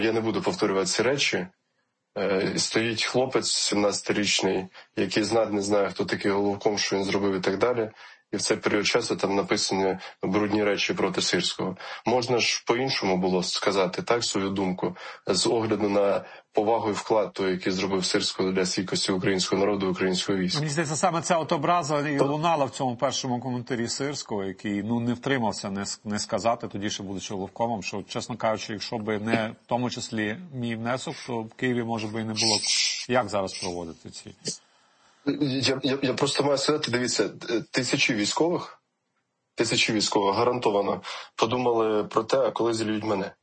Я не буду повторювати ці речі. Стоїть хлопець 17-річний, який не знає, хто такий Головком, що він зробив і так далі. І в цей період часу там написані брудні речі проти Сирського. Можна ж по-іншому було сказати, так, свою думку, з огляду на повагу і вклад той, який зробив Сирського для стійкості українського народу, українського війська. Мені здається, саме ця от образа і лунала в цьому першому коментарі Сирського, який не втримався не сказати, тоді ще будучи Головкомом, що, чесно кажучи, якщо би не в тому числі мій внесок, то в Києві, може би, і не було як зараз проводити ці... Я просто маю сказати, дивіться, тисячі військових гарантовано подумали про те, а коли зільють мене,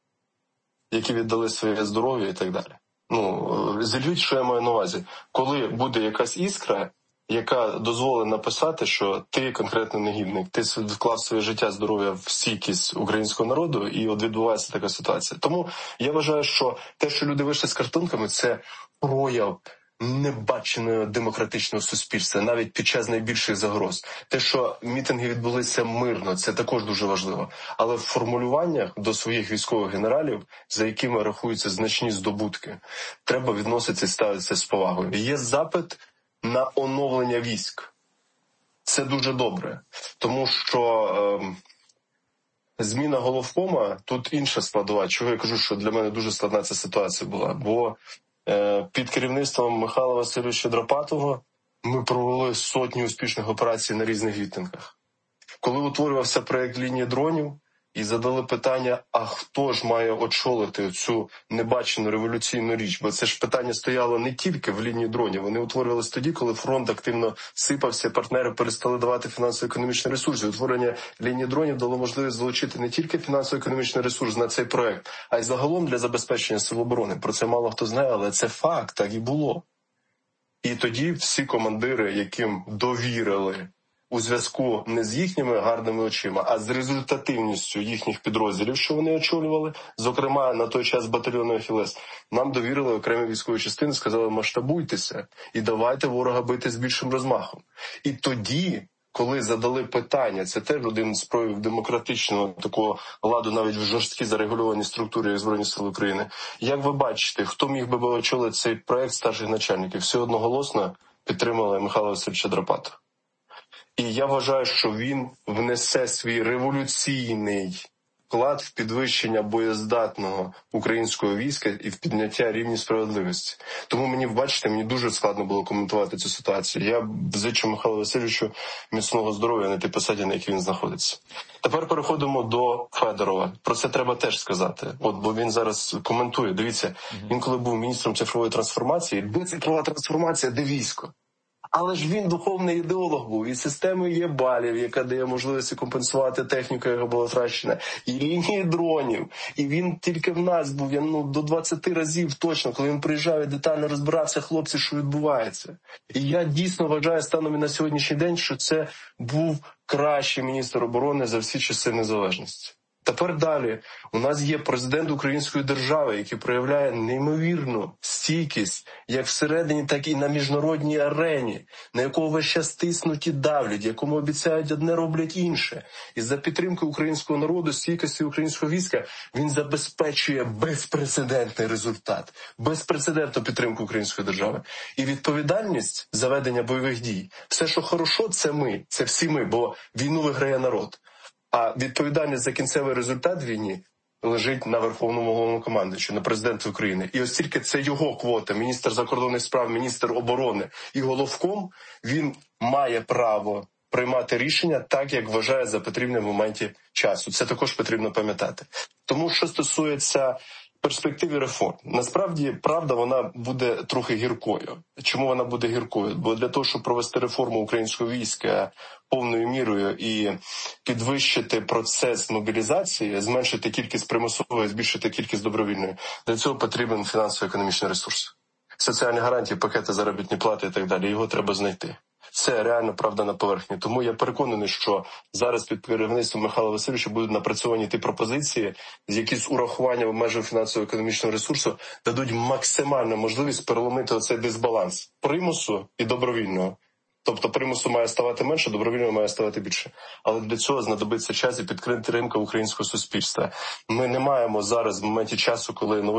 які віддали своє здоров'я і так далі. Зільють, що я маю на увазі. Коли буде якась іскра, яка дозволить написати, що ти конкретно негідник, ти вклав своє життя, здоров'я в стійкість українського народу, і от відбувається така ситуація. Тому я вважаю, що те, що люди вийшли з картинками, це прояв небаченого демократичного суспільства, навіть під час найбільших загроз. Те, що мітинги відбулися мирно, це також дуже важливо. Але в формулюваннях до своїх військових генералів, за якими рахуються значні здобутки, треба відноситися і ставитися з повагою. Є запит на оновлення військ. Це дуже добре, тому що зміна Головкома, тут інша складова. Чого я кажу, що для мене дуже складна ця ситуація була, бо під керівництвом Михайла Васильовича Драпатого ми провели сотні успішних операцій на різних мітингах. Коли утворювався проєкт лінії дронів і задали питання, а хто ж має очолити цю небачену революційну річ, бо це ж питання стояло не тільки в лінії дронів, вони утворювалися тоді, коли фронт активно сипався, партнери перестали давати фінансово-економічні ресурси. Утворення лінії дронів дало можливість залучити не тільки фінансово-економічний ресурс на цей проєкт, а й загалом для забезпечення сил оборони. Про це мало хто знає, але це факт, так і було. І тоді всі командири, яким довірили у зв'язку не з їхніми гарними очима, а з результативністю їхніх підрозділів, що вони очолювали, зокрема на той час батальйону «Ахілес», нам довірили окремі військові частини, сказали, масштабуйтеся і давайте ворога бити з більшим розмахом. І тоді, коли задали питання, це теж один з проявів демократичного такого ладу навіть в жорсткій зарегульованій структурі, як Збройні Сили України. Як ви бачите, хто міг би очолити цей проект старших начальників? Всі одноголосно підтримали Михайла Васильовича Драпатова. І я вважаю, що він внесе свій революційний вклад в підвищення боєздатного українського війська і в підняття рівня справедливості. Тому мені дуже складно було коментувати цю ситуацію. Я зичу Михайлу Васильовичу міцного здоров'я на тій посаді, на якій він знаходиться. Тепер переходимо до Федорова. Про це треба теж сказати. Бо він зараз коментує. Дивіться, він коли був міністром цифрової трансформації, де цифрова трансформація, де військо? Але ж він духовний ідеолог був, і системою є балів, яка дає можливість компенсувати техніку, яка була втрачена, і лінії дронів. І він тільки в нас був, до 20 разів точно, коли він приїжджав і детально розбирався, хлопці, що відбувається. І я дійсно вважаю станом і на сьогоднішній день, що це був кращий міністр оборони за всі часи незалежності. Тепер далі. У нас є президент української держави, який проявляє неймовірну стійкість як всередині, так і на міжнародній арені, на якого весь час тиснуть і давлять, якому обіцяють одне, роблять інше. І за підтримки українського народу, стійкості українського війська, він забезпечує безпрецедентний результат, безпрецедентну підтримку української держави. І відповідальність за ведення бойових дій. Все, що хорошо, це всі ми, бо війну виграє народ. А відповідальність за кінцевий результат війни лежить на Верховному Головнокомандуючому, на президенті України. І ось тільки це його квота, міністр закордонних справ, міністр оборони і Головком, він має право приймати рішення так, як вважає за потрібне в моменті часу. Це також потрібно пам'ятати. Тому, що стосується перспективи реформ. Насправді, правда, вона буде трохи гіркою. Чому вона буде гіркою? Бо для того, щоб провести реформу українського війська повною мірою і підвищити процес мобілізації, зменшити кількість примусової, збільшити кількість добровільної, для цього потрібен фінансово-економічний ресурс. Соціальні гарантії, пакети заробітні плати і так далі. Його треба знайти. Це реально правда на поверхні. Тому я переконаний, що зараз під керівництвом Михайла Васильовича будуть напрацьовані ті пропозиції, з які з урахуванням межів фінансово-економічного ресурсу дадуть максимальну можливість переломити оцей дисбаланс примусу і добровільного. Тобто примусу має ставати менше, добровільного має ставати більше. Але для цього знадобиться час і підтримка українського суспільства. Ми не маємо зараз в моменті часу, коли новий